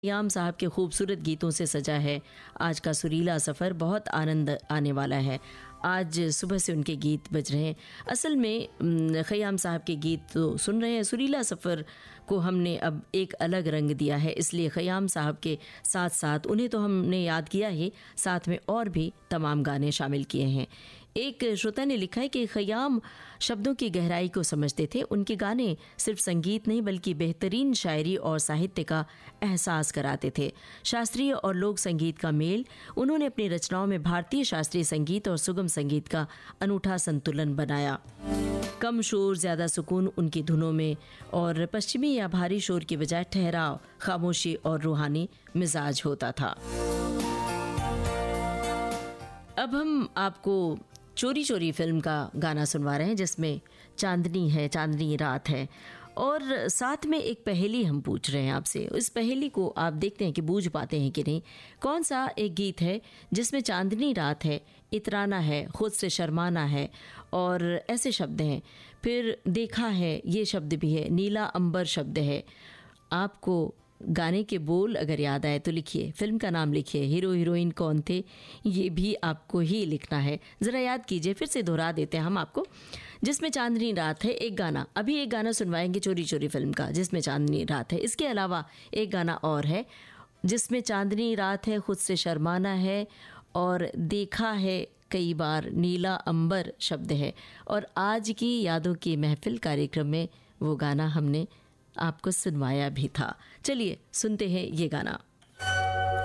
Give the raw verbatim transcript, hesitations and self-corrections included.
खयाम साहब के खूबसूरत गीतों से सजा है आज का सुरीला सफ़र। बहुत आनंद आने वाला है। आज सुबह से उनके गीत बज रहे हैं। असल में खयाम साहब के गीत तो सुन रहे हैं, सुरीला सफ़र को हमने अब एक अलग रंग दिया है। इसलिए खयाम साहब के साथ साथ उन्हें तो हमने याद किया ही, साथ में और भी तमाम गाने शामिल किए हैं। एक श्रोता ने लिखा है कि खयाम शब्दों की गहराई को समझते थे। उनके गाने सिर्फ संगीत नहीं बल्कि बेहतरीन शायरी और साहित्य का एहसास कराते थे। शास्त्रीय और लोक संगीत का मेल, उन्होंने अपनी रचनाओं में भारतीय शास्त्रीय संगीत और सुगम संगीत का अनूठा संतुलन बनाया। कम शोर ज़्यादा सुकून उनकी धुनों में, और पश्चिमी या भारी शोर की बजाय ठहराव, खामोशी और रूहानी मिजाज होता था। अब हम आपको चोरी चोरी फिल्म का गाना सुनवा रहे हैं, जिसमें चांदनी है, चांदनी रात है, और साथ में एक पहेली हम पूछ रहे हैं आपसे। इस पहेली को आप देखते हैं कि बूझ पाते हैं कि नहीं। कौन सा एक गीत है जिसमें चांदनी रात है, इतराना है, खुद से शर्माना है, और ऐसे शब्द हैं। फिर देखा है, ये शब्द भी है, नीला अंबर शब्द है। आपको गाने के बोल अगर याद आए तो लिखिए, फिल्म का नाम लिखिए, हीरो हीरोइन कौन थे ये भी आपको ही लिखना है। ज़रा याद कीजिए, फिर से दोहरा देते हैं हम आपको। जिसमें चांदनी रात है, एक गाना, अभी एक गाना सुनवाएंगे चोरी चोरी फिल्म का जिसमें चांदनी रात है। इसके अलावा एक गाना और है जिसमें चांदनी रात है, खुद से शर्माना है, और देखा है कई बार, नीला अंबर शब्द है। और आज की यादों की महफिल कार्यक्रम में वो गाना हमने आपको सुनवाया भी था। चलिए सुनते हैं ये गाना।